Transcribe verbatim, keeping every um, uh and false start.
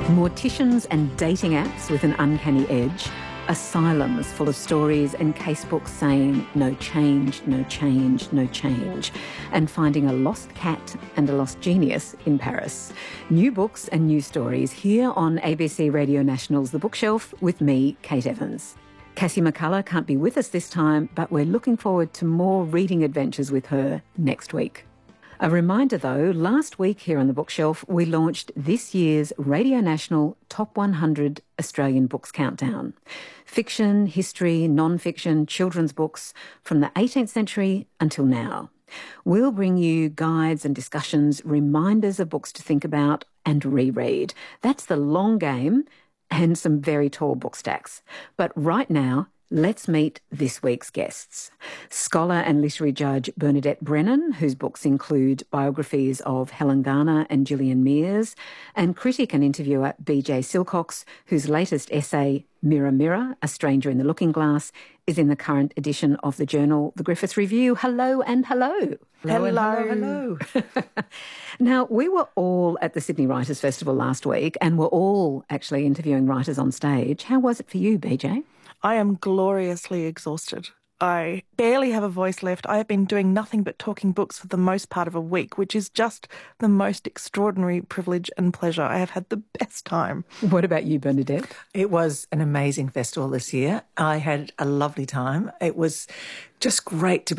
Morticians and dating apps with an uncanny edge. Asylums full of stories and casebooks saying no change, no change, no change. And finding a lost cat and a lost genius in Paris. New books and new stories here on A B C Radio National's The Bookshelf with me, Kate Evans. Cassie McCullough can't be with us this time, but we're looking forward to more reading adventures with her next week. A reminder though, last week here on The Bookshelf, we launched this year's Radio National Top one hundred Australian Books Countdown. Fiction, history, non-fiction, children's books from the eighteenth century until now. We'll bring you guides and discussions, reminders of books to think about and reread. That's the long game and some very tall book stacks. But right now, let's meet this week's guests. Scholar and literary judge Bernadette Brennan, whose books include biographies of Helen Garner and Gillian Mears, and critic and interviewer B J Silcox, whose latest essay, Mirror, Mirror, A Stranger in the Looking Glass, is in the current edition of the journal The Griffith Review. Hello and hello. Hello, hello, hello. hello. Now, we were all at the Sydney Writers' Festival last week and were all actually interviewing writers on stage. How was it for you, B J? I am gloriously exhausted. I barely have a voice left. I have been doing nothing but talking books for the most part of a week, which is just the most extraordinary privilege and pleasure. I have had the best time. What about you, Bernadette? It was an amazing festival this year. I had a lovely time. It was just great to